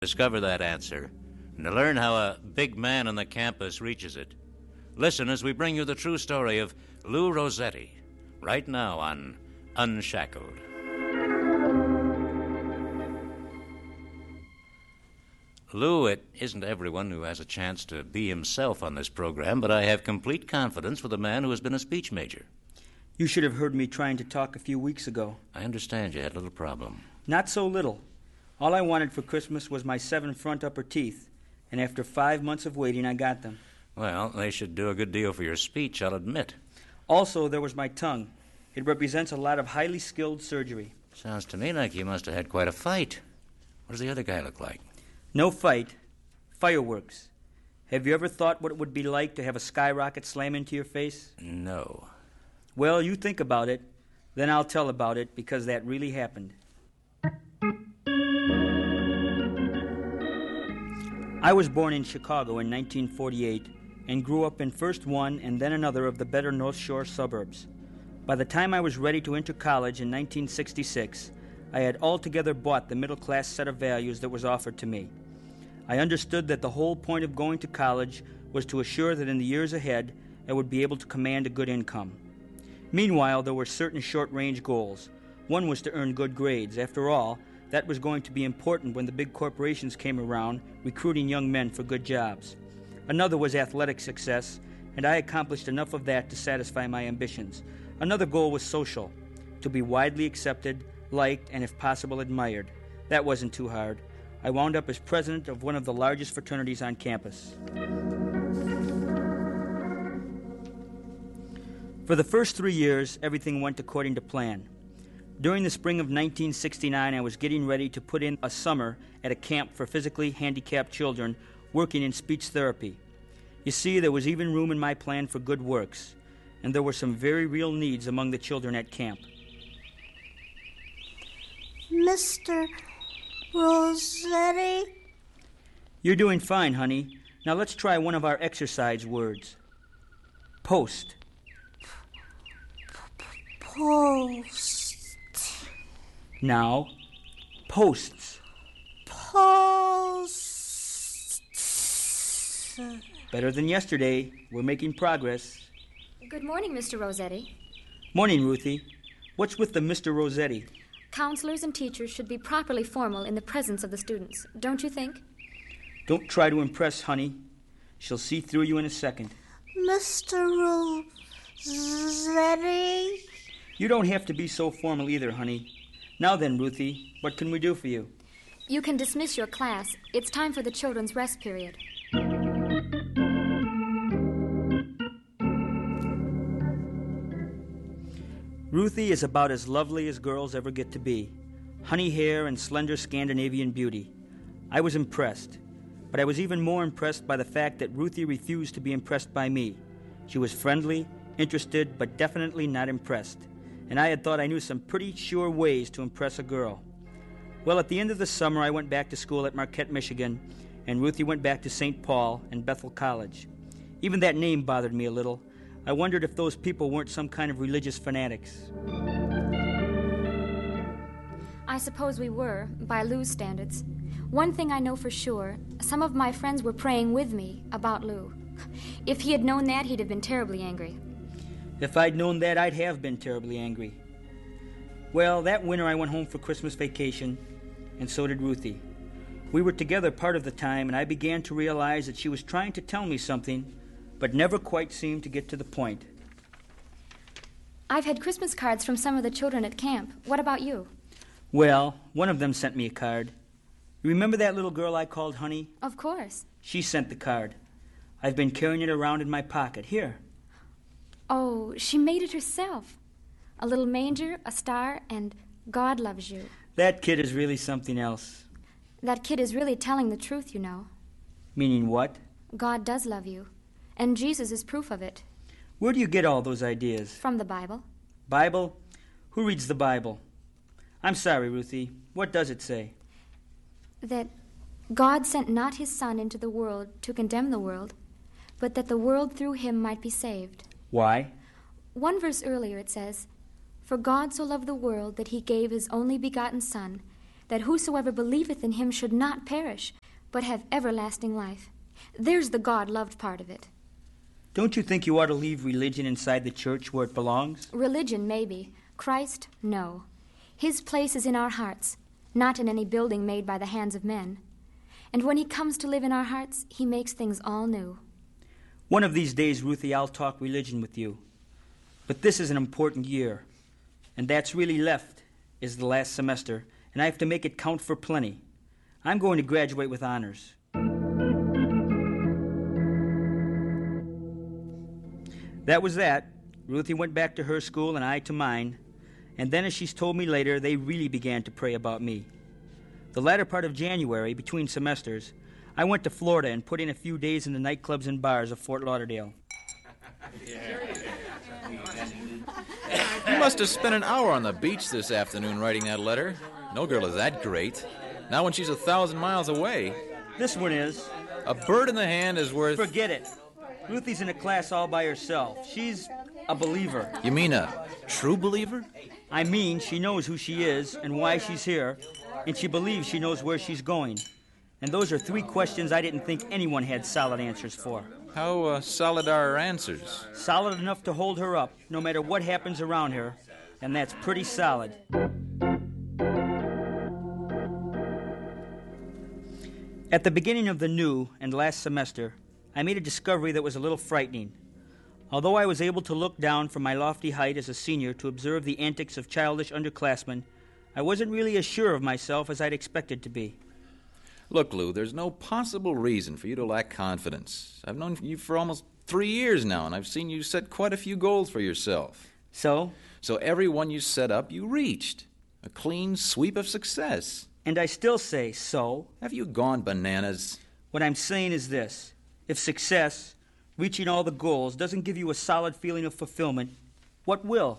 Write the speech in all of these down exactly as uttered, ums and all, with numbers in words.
Discover that answer and to learn how a big man on the campus reaches it. Listen as we bring you the true story of Lou Rossetti, right now on Unshackled. Lou, it isn't everyone who has a chance to be himself on this program, but I have complete confidence with a man who has been a speech major. You should have heard me trying to talk a few weeks ago. I understand you had a little problem. Not so little. All I wanted for Christmas was my seven front upper teeth, and after five months of waiting, I got them. Well, they should do a good deal for your speech, I'll admit. Also, there was my tongue. It represents a lot of highly skilled surgery. Sounds to me like you must have had quite a fight. What does the other guy look like? No fight. Fireworks. Have you ever thought what it would be like to have a skyrocket slam into your face? No. Well, you think about it. Then I'll tell about it, because that really happened. I was born in Chicago in nineteen forty-eight and grew up in first one and then another of the better North Shore suburbs. By the time I was ready to enter college in nineteen sixty-six, I had altogether bought the middle-class set of values that was offered to me. I understood that the whole point of going to college was to assure that in the years ahead I would be able to command a good income. Meanwhile, there were certain short-range goals. One was to earn good grades. After all, that was going to be important when the big corporations came around, recruiting young men for good jobs. Another was athletic success, and I accomplished enough of that to satisfy my ambitions. Another goal was social, to be widely accepted, liked, and if possible admired. That wasn't too hard. I wound up as president of one of the largest fraternities on campus. For the first three years, everything went according to plan. During the spring of nineteen sixty-nine, I was getting ready to put in a summer at a camp for physically handicapped children working in speech therapy. You see, there was even room in my plan for good works, and there were some very real needs among the children at camp. Mister Rossetti? You're doing fine, honey. Now let's try one of our exercise words. Post. Post. Now, posts. Posts. Better than yesterday. We're making progress. Good morning, Mister Rossetti. Morning, Ruthie. What's with the Mister Rossetti? Counselors and teachers should be properly formal in the presence of the students, don't you think? Don't try to impress, honey. She'll see through you in a second. Mister Rossetti? You don't have to be so formal either, honey. Now then, Ruthie, what can we do for you? You can dismiss your class. It's time for the children's rest period. Ruthie is about as lovely as girls ever get to be. Honey hair and slender Scandinavian beauty. I was impressed, but I was even more impressed by the fact that Ruthie refused to be impressed by me. She was friendly, interested, but definitely not impressed. And I had thought I knew some pretty sure ways to impress a girl. Well, at the end of the summer, I went back to school at Marquette, Michigan, and Ruthie went back to Saint Paul and Bethel College. Even that name bothered me a little. I wondered if those people weren't some kind of religious fanatics. I suppose we were, by Lou's standards. One thing I know for sure, some of my friends were praying with me about Lou. If he had known that, he'd have been terribly angry. If I'd known that, I'd have been terribly angry. Well, that winter I went home for Christmas vacation, and so did Ruthie. We were together part of the time, and I began to realize that she was trying to tell me something, but never quite seemed to get to the point. I've had Christmas cards from some of the children at camp. What about you? Well, one of them sent me a card. You remember that little girl I called Honey? Of course. She sent the card. I've been carrying it around in my pocket. Here. Oh, she made it herself. A little manger, a star, and God loves you. That kid is really something else. That kid is really telling the truth, you know. Meaning what? God does love you, and Jesus is proof of it. Where do you get all those ideas? From the Bible. Bible? Who reads the Bible? I'm sorry, Ruthie. What does it say? That God sent not his Son into the world to condemn the world, but that the world through him might be saved. Why? One verse earlier it says, For God so loved the world that he gave his only begotten Son, that whosoever believeth in him should not perish, but have everlasting life. There's the God-loved part of it. Don't you think you ought to leave religion inside the church where it belongs? Religion, maybe. Christ, no. His place is in our hearts, not in any building made by the hands of men. And when he comes to live in our hearts, he makes things all new. One of these days, Ruthie, I'll talk religion with you. But this is an important year. And that's really left is the last semester, and I have to make it count for plenty. I'm going to graduate with honors. That was that. Ruthie went back to her school and I to mine. And then, as she's told me later, they really began to pray about me. The latter part of January, between semesters, I went to Florida and put in a few days in the nightclubs and bars of Fort Lauderdale. You must have spent an hour on the beach this afternoon writing that letter. No girl is that great. Not when she's a thousand miles away. This one is. A bird in the hand is worth... Forget it. Ruthie's in a class all by herself. She's a believer. You mean a true believer? I mean, she knows who she is and why she's here, and she believes she knows where she's going. And those are three questions I didn't think anyone had solid answers for. How uh, solid are her answers? Solid enough to hold her up, no matter what happens around her, and that's pretty solid. At the beginning of the new and last semester, I made a discovery that was a little frightening. Although I was able to look down from my lofty height as a senior to observe the antics of childish underclassmen, I wasn't really as sure of myself as I'd expected to be. Look, Lou, there's no possible reason for you to lack confidence. I've known you for almost three years now, and I've seen you set quite a few goals for yourself. So? So every one you set up, you reached. A clean sweep of success. And I still say so. Have you gone bananas? What I'm saying is this. If success, reaching all the goals, doesn't give you a solid feeling of fulfillment, what will?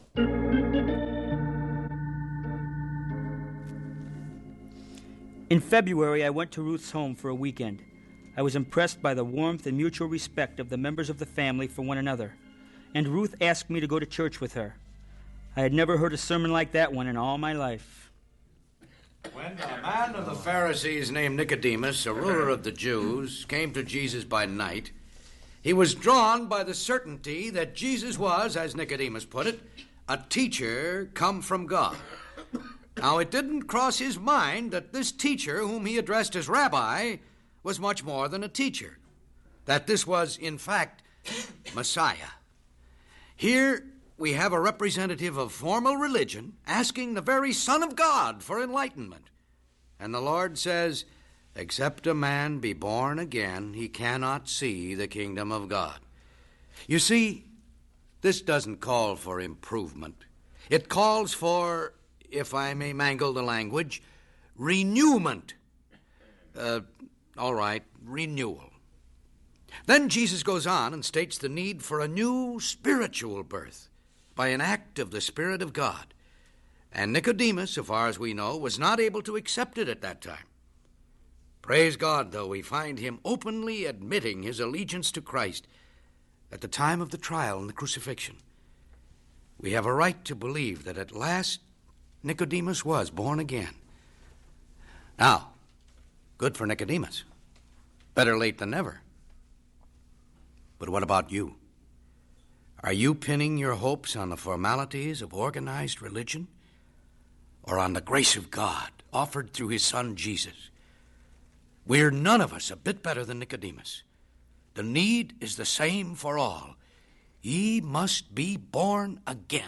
In February, I went to Ruth's home for a weekend. I was impressed by the warmth and mutual respect of the members of the family for one another, and Ruth asked me to go to church with her. I had never heard a sermon like that one in all my life. When a man of the Pharisees named Nicodemus, a ruler of the Jews, came to Jesus by night, he was drawn by the certainty that Jesus was, as Nicodemus put it, a teacher come from God. Now, it didn't cross his mind that this teacher, whom he addressed as Rabbi, was much more than a teacher, that this was, in fact, Messiah. Here we have a representative of formal religion asking the very Son of God for enlightenment. And the Lord says, except a man be born again, he cannot see the kingdom of God. You see, this doesn't call for improvement. It calls for, if I may mangle the language, renewment. Uh, all right, renewal. Then Jesus goes on and states the need for a new spiritual birth by an act of the Spirit of God. And Nicodemus, so far as we know, was not able to accept it at that time. Praise God, though, we find him openly admitting his allegiance to Christ at the time of the trial and the crucifixion. We have a right to believe that at last Nicodemus was born again. Now, good for Nicodemus. Better late than never. But what about you? Are you pinning your hopes on the formalities of organized religion or on the grace of God offered through his Son Jesus? We're none of us a bit better than Nicodemus. The need is the same for all. Ye must be born again.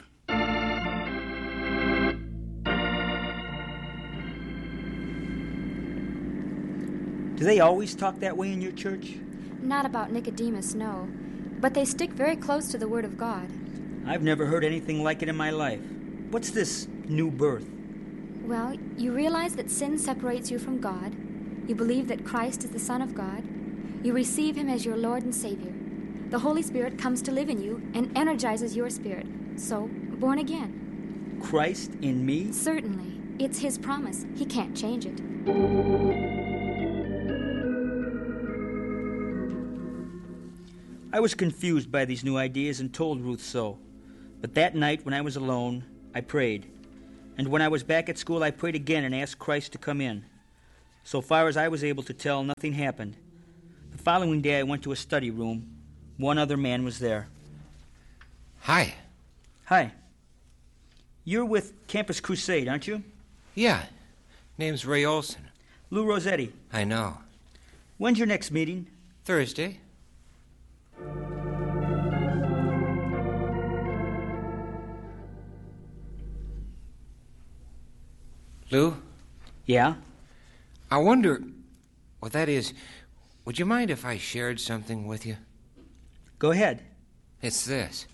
Do they always talk that way in your church? Not about Nicodemus, no. But they stick very close to the Word of God. I've never heard anything like it in my life. What's this new birth? Well, you realize that sin separates you from God. You believe that Christ is the Son of God. You receive him as your Lord and Savior. The Holy Spirit comes to live in you and energizes your spirit. So, born again. Christ in me? Certainly. It's his promise. He can't change it. I was confused by these new ideas and told Ruth so. But that night, when I was alone, I prayed. And when I was back at school, I prayed again and asked Christ to come in. So far as I was able to tell, nothing happened. The following day, I went to a study room. One other man was there. Hi. Hi. You're with Campus Crusade, aren't you? Yeah. Name's Ray Olson. Lou Rossetti. I know. When's your next meeting? Thursday. Lou? Yeah? I wonder... Well, that is, would you mind if I shared something with you? Go ahead. It's this.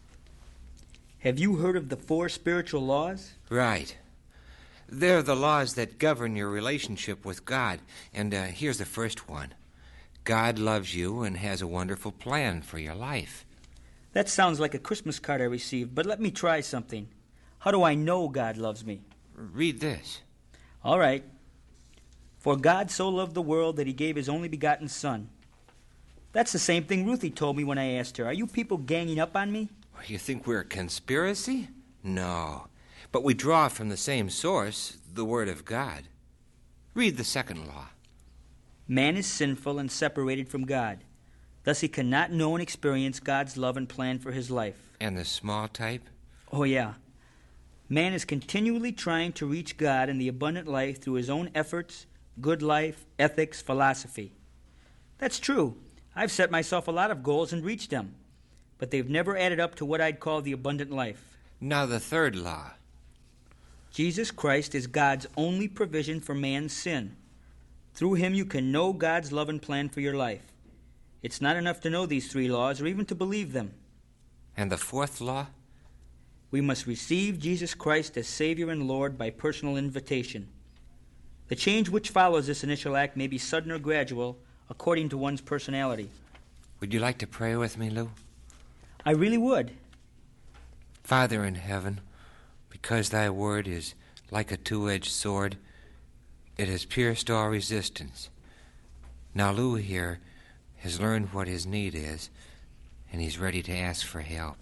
Have you heard of the four spiritual laws? Right. They're the laws that govern your relationship with God. And uh, here's the first one. God loves you and has a wonderful plan for your life. That sounds like a Christmas card I received, but let me try something. How do I know God loves me? Read this. All right. For God so loved the world that he gave his only begotten Son. That's the same thing Ruthie told me when I asked her. Are you people ganging up on me? You think we're a conspiracy? No. But we draw from the same source, the Word of God. Read the second law. Man is sinful and separated from God. Thus he cannot know and experience God's love and plan for his life. And the small type? Oh, yeah. Man is continually trying to reach God and the abundant life through his own efforts, good life, ethics, philosophy. That's true. I've set myself a lot of goals and reached them, but they've never added up to what I'd call the abundant life. Now the third law. Jesus Christ is God's only provision for man's sin. Through him you can know God's love and plan for your life. It's not enough to know these three laws or even to believe them. And the fourth law? We must receive Jesus Christ as Savior and Lord by personal invitation. The change which follows this initial act may be sudden or gradual, according to one's personality. Would you like to pray with me, Lou? I really would. Father in heaven, because thy word is like a two-edged sword, it has pierced all resistance. Now Lou here has learned what his need is, and he's ready to ask for help.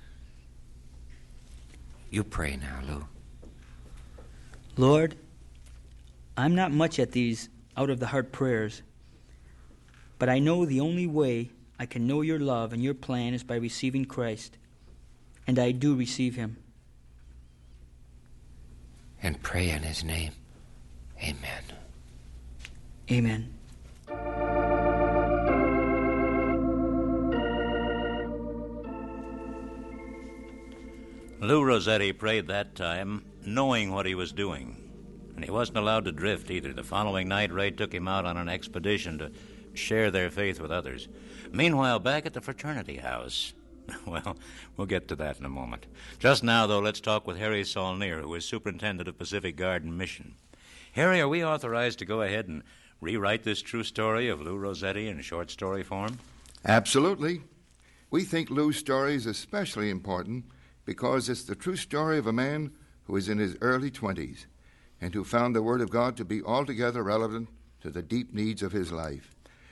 You pray now, Lou. Lord, I'm not much at these out-of-the-heart prayers, but I know the only way I can know your love and your plan is by receiving Christ, and I do receive him. And pray in his name. Amen. Amen. Lou Rossetti prayed that time, knowing what he was doing. And he wasn't allowed to drift either. The following night, Ray took him out on an expedition to share their faith with others. Meanwhile, back at the fraternity house... Well, we'll get to that in a moment. Just now, though, let's talk with Harry Saulnier, who is superintendent of Pacific Garden Mission. Harry, are we authorized to go ahead and rewrite this true story of Lou Rossetti in short story form? Absolutely. We think Lou's story is especially important because it's the true story of a man who is in his early twenties and who found the Word of God to be altogether relevant to the deep needs of his life.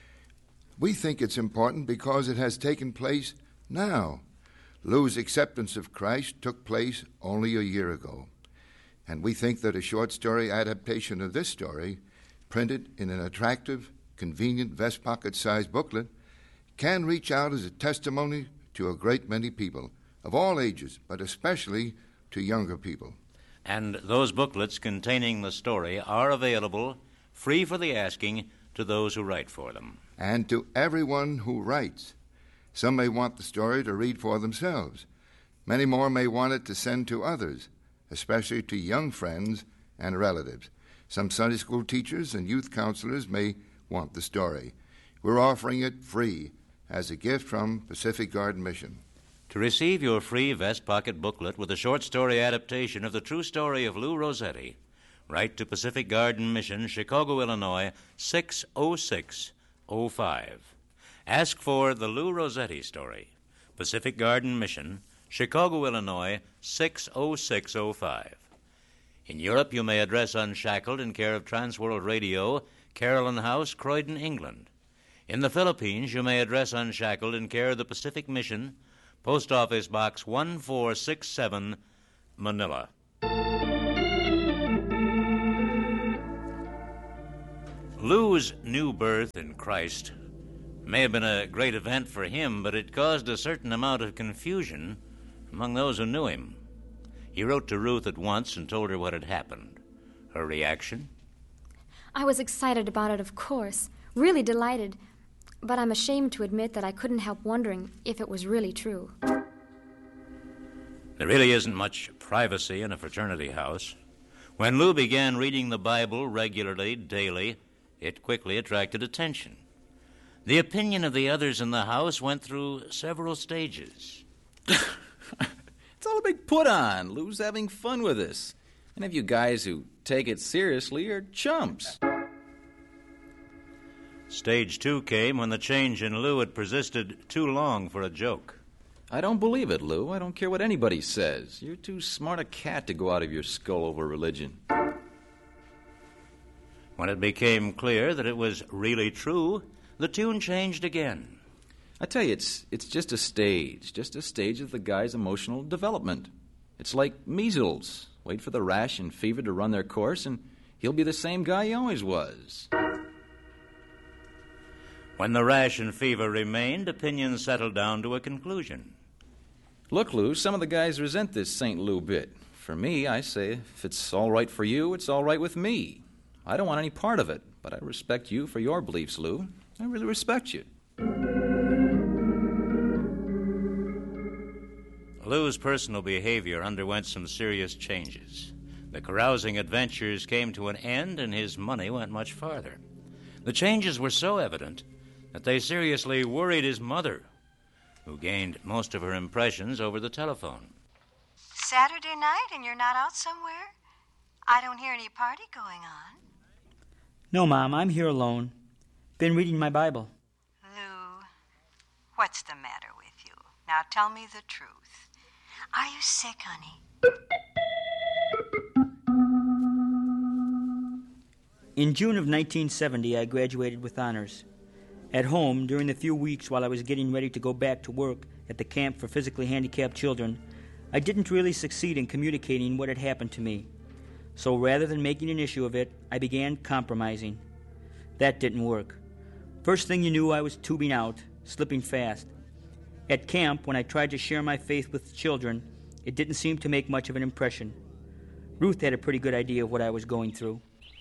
We think it's important because it has taken place now. Lou's acceptance of Christ took place only a year ago. And we think that a short story adaptation of this story, printed in an attractive, convenient vest pocket-sized booklet, can reach out as a testimony to a great many people, of all ages, but especially to younger people. And those booklets containing the story are available, free for the asking, to those who write for them. And to everyone who writes. Some may want the story to read for themselves. Many more may want it to send to others, especially to young friends and relatives. Some Sunday school teachers and youth counselors may want the story. We're offering it free as a gift from Pacific Garden Mission. To receive your free vest pocket booklet with a short story adaptation of the true story of Lou Rossetti, write to Pacific Garden Mission, Chicago, Illinois, six oh six oh five. Ask for the Lou Rossetti story. Pacific Garden Mission, Chicago, Illinois, six oh six oh five. In Europe, you may address Unshackled in care of Transworld Radio, Carolyn House, Croydon, England. In the Philippines, you may address Unshackled in care of the Pacific Mission, Post Office Box one four six seven, Manila. Lou's new birth in Christ may have been a great event for him, but it caused a certain amount of confusion among those who knew him. He wrote to Ruth at once and told her what had happened. Her reaction? I was excited about it, of course, really delighted, but I'm ashamed to admit that I couldn't help wondering if it was really true. There really isn't much privacy in a fraternity house. When Lou began reading the Bible regularly, daily, it quickly attracted attention. The opinion of the others in the house went through several stages. It's all a big put-on. Lou's having fun with this. And if you guys who take it seriously are chumps. Stage two came when the change in Lou had persisted too long for a joke. I don't believe it, Lou. I don't care what anybody says. You're too smart a cat to go out of your skull over religion. When it became clear that it was really true, the tune changed again. I tell you, it's it's just a stage, just a stage of the guy's emotional development. It's like measles. Wait for the rash and fever to run their course, and he'll be the same guy he always was. When the rash and fever remained, opinions settled down to a conclusion. Look, Lou, some of the guys resent this Saint Lou bit. For me, I say, if it's all right for you, it's all right with me. I don't want any part of it, but I respect you for your beliefs, Lou. I really respect you. Lou's personal behavior underwent some serious changes. The carousing adventures came to an end, and his money went much farther. The changes were so evident that they seriously worried his mother, who gained most of her impressions over the telephone. Saturday night and you're not out somewhere? I don't hear any party going on. No, Mom, I'm here alone. Been reading my Bible. Lou, what's the matter with you? Now tell me the truth. Are you sick, honey? In June of nineteen seventy, I graduated with honors. At home, during the few weeks while I was getting ready to go back to work at the camp for physically handicapped children, I didn't really succeed in communicating what had happened to me. So rather than making an issue of it, I began compromising. That didn't work. First thing you knew, I was tubing out, slipping fast. At camp, when I tried to share my faith with children, it didn't seem to make much of an impression. Ruth had a pretty good idea of what I was going through.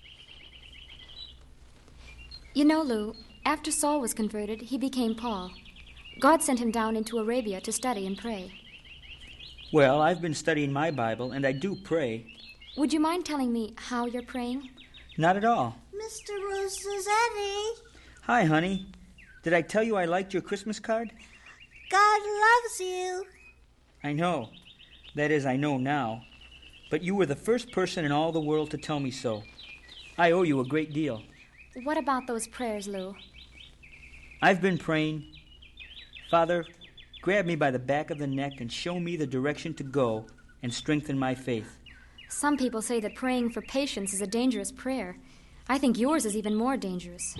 You know, Lou, after Saul was converted, he became Paul. God sent him down into Arabia to study and pray. Well, I've been studying my Bible, and I do pray. Would you mind telling me how you're praying? Not at all. Mister Rossetti. Hi, honey. Did I tell you I liked your Christmas card? God loves you. I know. That is, I know now. But you were the first person in all the world to tell me so. I owe you a great deal. What about those prayers, Lou? I've been praying. Father, grab me by the back of the neck and show me the direction to go and strengthen my faith. Some people say that praying for patience is a dangerous prayer. I think yours is even more dangerous.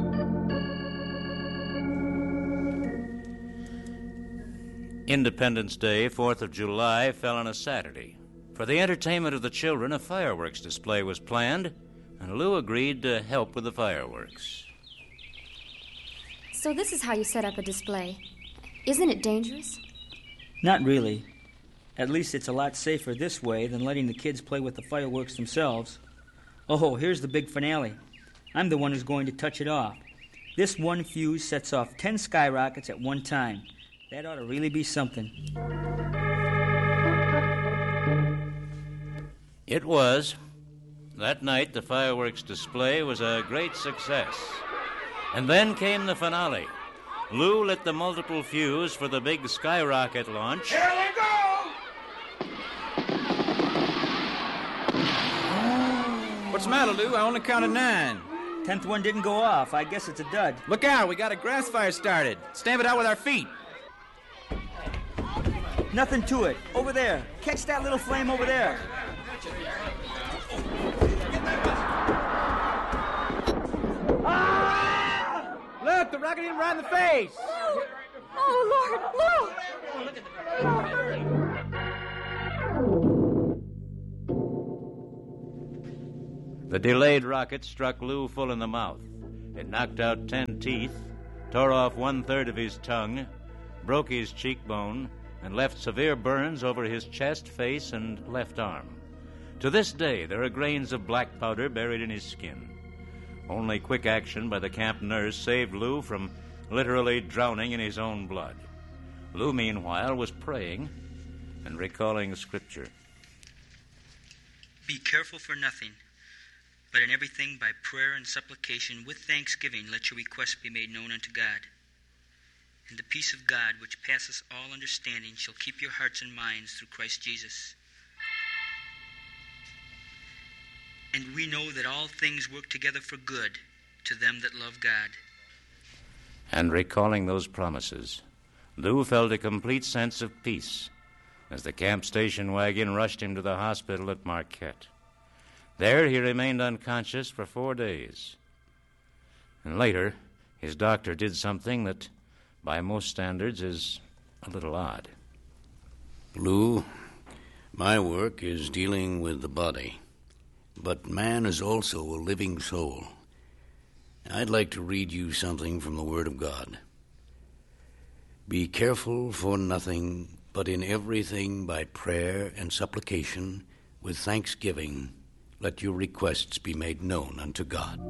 Independence Day, fourth of July, fell on a Saturday. For the entertainment of the children, a fireworks display was planned, and Lou agreed to help with the fireworks. So this is how you set up a display. Isn't it dangerous? Not really. At least it's a lot safer this way than letting the kids play with the fireworks themselves. Oh, here's the big finale. I'm the one who's going to touch it off. This one fuse sets off ten skyrockets at one time. That ought to really be something. It was. That night, the fireworks display was a great success. And then came the finale. Lou lit the multiple fuse for the big skyrocket launch. Here we go! What's the matter, Lou? I only counted nine. Tenth one didn't go off. I guess it's a dud. Look out, we got a grass fire started. Stamp it out with our feet. Nothing to it. Over there. Catch that little flame over there. Ah! Look, the rocket hit him right in the face. Oh, oh Lord, The delayed rocket struck Lou full in the mouth. It knocked out ten teeth, tore off one-third of his tongue, broke his cheekbone, and left severe burns over his chest, face, and left arm. To this day, there are grains of black powder buried in his skin. Only quick action by the camp nurse saved Lou from literally drowning in his own blood. Lou, meanwhile, was praying and recalling Scripture. Be careful for nothing, but in everything by prayer and supplication with thanksgiving let your requests be made known unto God. And the peace of God, which passeth all understanding, shall keep your hearts and minds through Christ Jesus. And we know that all things work together for good to them that love God. And recalling those promises, Lou felt a complete sense of peace as the camp station wagon rushed him to the hospital at Marquette. There he remained unconscious for four days. And later, his doctor did something that, by most standards, is a little odd. Lou, my work is dealing with the body, but man is also a living soul. I'd like to read you something from the Word of God. Be careful for nothing, but in everything by prayer and supplication, with thanksgiving, let your requests be made known unto God.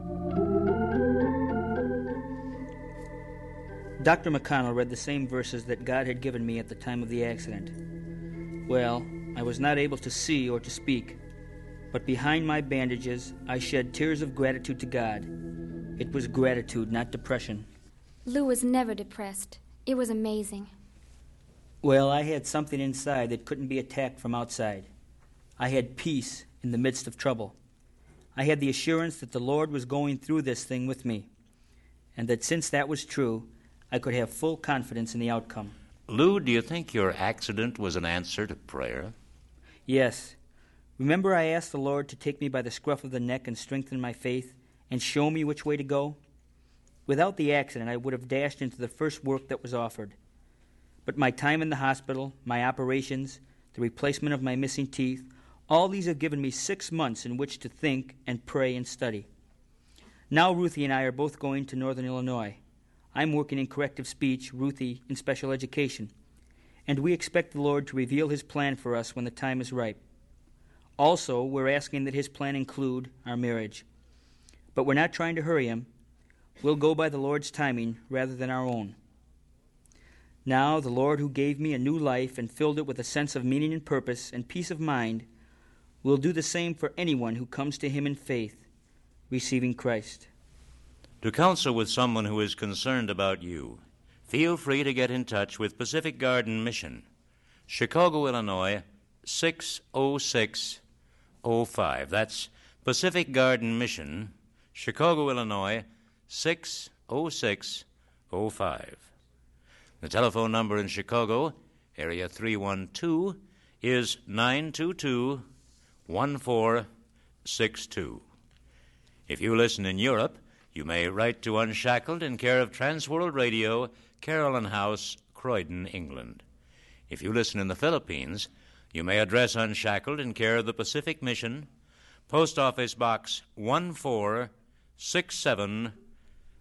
Doctor McConnell read the same verses that God had given me at the time of the accident. Well, I was not able to see or to speak, but behind my bandages, I shed tears of gratitude to God. It was gratitude, not depression. Lou was never depressed. It was amazing. Well, I had something inside that couldn't be attacked from outside. I had peace in the midst of trouble. I had the assurance that the Lord was going through this thing with me, and that since that was true, I could have full confidence in the outcome. Lou, do you think your accident was an answer to prayer? Yes. Remember I asked the Lord to take me by the scruff of the neck and strengthen my faith and show me which way to go? Without the accident, I would have dashed into the first work that was offered. But my time in the hospital, my operations, the replacement of my missing teeth, all these have given me six months in which to think and pray and study. Now Ruthie and I are both going to Northern Illinois. I'm working in corrective speech, Ruthie in special education. And we expect the Lord to reveal His plan for us when the time is ripe. Also, we're asking that His plan include our marriage. But we're not trying to hurry Him. We'll go by the Lord's timing rather than our own. Now, the Lord who gave me a new life and filled it with a sense of meaning and purpose and peace of mind will do the same for anyone who comes to Him in faith, receiving Christ. To counsel with someone who is concerned about you, feel free to get in touch with Pacific Garden Mission, Chicago, Illinois, six oh six oh five. That's Pacific Garden Mission, Chicago, Illinois, six oh six oh five. The telephone number in Chicago, area three one two, is nine two two, one four six two. If you listen in Europe, you may write to Unshackled in care of Transworld Radio, Carolyn House, Croydon, England. If you listen in the Philippines, you may address Unshackled in care of the Pacific Mission, Post Office Box one four six seven